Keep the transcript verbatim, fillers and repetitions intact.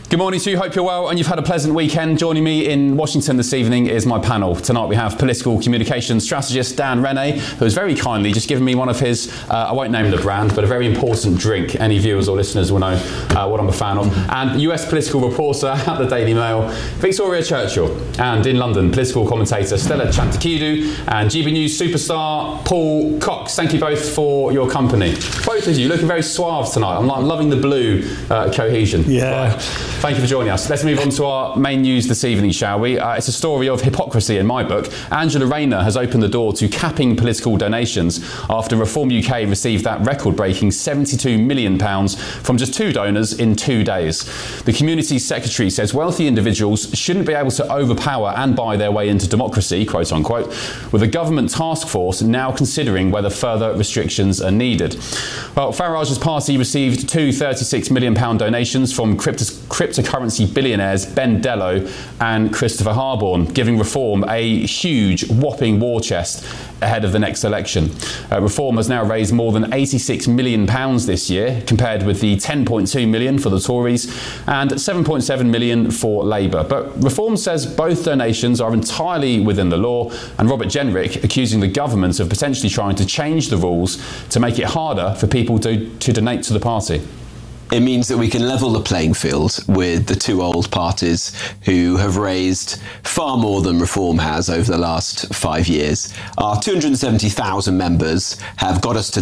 Good morning to you, hope you're well and you've had a pleasant weekend. Joining me in Washington this evening is my panel. Tonight we have political communications strategist Dan Rennie, who has very kindly just given me one of his, uh, I won't name the brand, but a very important drink. Any viewers or listeners will know uh, what I'm a fan of. And U S political reporter at the Daily Mail, Victoria Churchill. And in London, political commentator Stella Chantakidou and G B News superstar Paul Cox. Thank you both for your company. Both of you looking very suave tonight. I'm, like, I'm loving the blue uh, cohesion. Yeah. Right. Thank you for joining us. Let's move on to our main news this evening, shall we? Uh, it's a story of hypocrisy in my book. Angela Rayner has opened the door to capping political donations after Reform U K received that record-breaking seventy-two million pounds from just two donors in two days. The community secretary says wealthy individuals shouldn't be able to overpower and buy their way into democracy, quote unquote, with a government task force now considering whether further restrictions are needed. Well, Farage's party received two thirty-six million pounds donations from crypto cryptocurrency billionaires Ben Dello and Christopher Harborne, giving Reform a huge, whopping war chest ahead of the next election. Uh, Reform has now raised more than eighty-six million pounds this year, compared with the ten point two million for the Tories and seven point seven million for Labour. But Reform says both donations are entirely within the law, and Robert Jenrick accusing the government of potentially trying to change the rules to make it harder for people to, to donate to the party. It means that we can level the playing field with the two old parties who have raised far more than Reform has over the last five years. Our two hundred seventy thousand members have got us to